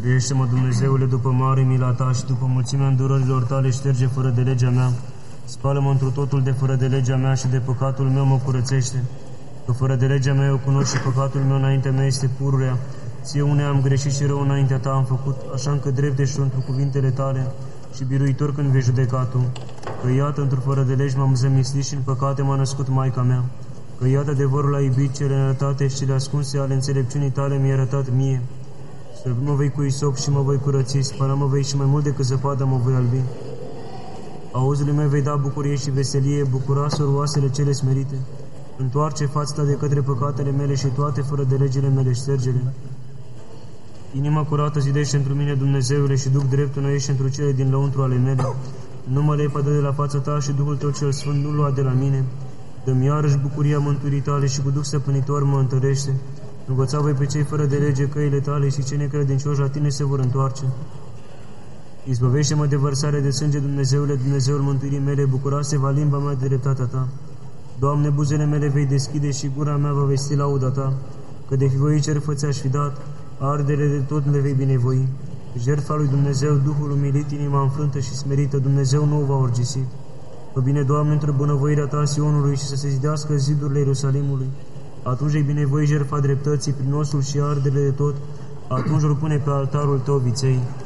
Miluiește-mă, Dumnezeule, după mare mila ta și după mulțimea îndurărilor tale, șterge fără de legea mea. Spală-mă întru totul de fără de legea mea și de păcatul meu mă curățește. Că fără de legea mea eu cunosc și păcatul meu înaintea mea este pururea. Ție unde am greșit și rău înaintea ta am făcut, așa încât drept ești întru cuvintele tale și biruitor când vei judeca tu. Că iată, într-o fără de legi m-am zămislit și în păcate m-a născut Maica mea. Că iată, adevărul a iubit cele înătate și cele ascunse ale înțelepciunii tale mi-ai arătat mie. Mă vei cu isop și mă voi curăți, spăla mă vei și mai mult decât zăpada mă voi albi. Auzului meu vei da bucurie și veselie, bucurasuri oasele cele smerite. Întoarce fața ta de către păcatele mele și toate fără de legile mele ștergele. Inima curată zidește întru mine, Dumnezeule, și duc dreptul înăiește întru cele din lăuntru ale mele. Nu mă lepădă de la fața ta și Duhul tău cel Sfânt nu lua de la mine. Dă-mi iarăși bucuria mântuirii tale și cu Duh stăpânitor mă întărește. Învăța voi pe cei fără de lege căile tale și cei necredincioși la tine se vor întoarce. Izbăvește-mă de vărsare de sânge, Dumnezeule, Dumnezeul mântuirii mele, bucura-se va limba mea de dreptatea ta. Doamne, buzele mele vei deschide și gura mea va vesti lauda ta, că de fi voit jertfă ți-aș fi dat, ardere de tot le vei binevoi. Jertfa lui Dumnezeu, Duhul umilit, inima înfrântă și smerită, Dumnezeu nu o va urgisi. Fă bine, Doamne, într-o bunăvoirea ta Sionului și să se zidească zidurile Ierusalimului. Atunci îi binevoi jertfa dreptății prin osul și ardele de tot, atunci îl pune pe altarul tău viței.